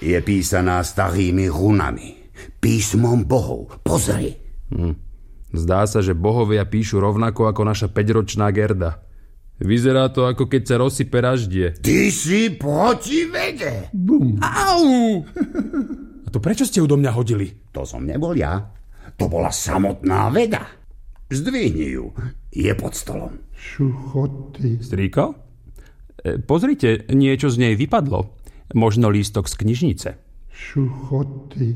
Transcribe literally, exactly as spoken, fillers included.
Je písaná starými runami. Písmom bohov. Pozri. Hm. Zdá sa, že bohovia píšu rovnako ako naša päťročná Gerda. Vyzerá to, ako keď sa rozsype raždie. Ty si proti vede. Bum. Au! A to prečo ste ju do mňa hodili? To som nebol ja. To bola samotná veda. Zdvihni ju. Je pod stolom. Šuchoty. Strýko? E, pozrite, niečo z nej vypadlo. Možno lístok z knižnice. Šuchoty.